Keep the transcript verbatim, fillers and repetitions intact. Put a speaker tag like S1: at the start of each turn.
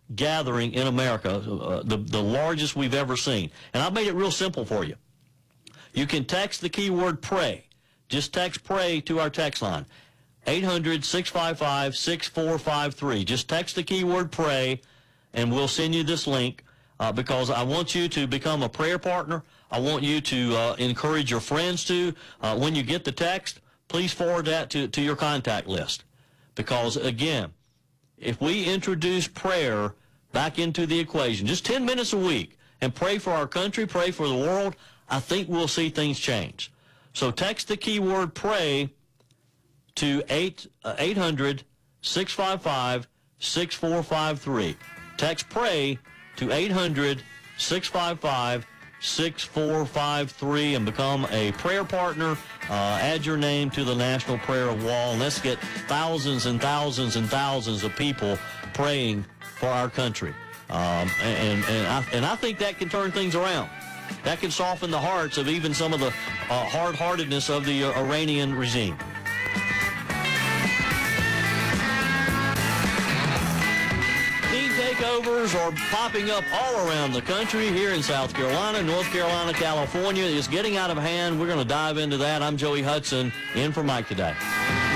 S1: gathering in America, uh, the, the largest we've ever seen. And I've made it real simple for you. You can text the keyword pray. Just text pray to our text line, eight hundred, six five five, six four five three. Just text the keyword pray, and we'll send you this link uh, because I want you to become a prayer partner. I want you to uh, encourage your friends to. Uh, when you get the text, please forward that to, to your contact list. Because, again, if we introduce prayer back into the equation, just ten minutes a week, and pray for our country, pray for the world, I think we'll see things change. So text the keyword pray to eight hundred, six five five, six four five three. Text pray to eight hundred, six five five, six four five three and become a prayer partner. Uh, add your name to the National Prayer Wall, and let's get thousands and thousands and thousands of people praying for our country. Um, and, and, I, and I think that can turn things around. That can soften the hearts of even some of the uh, hard-heartedness of the uh, Iranian regime. Team takeovers are popping up all around the country. Here in South Carolina, North Carolina, California is getting out of hand. We're going to dive into that. I'm Joey Hudson, in for Mike today.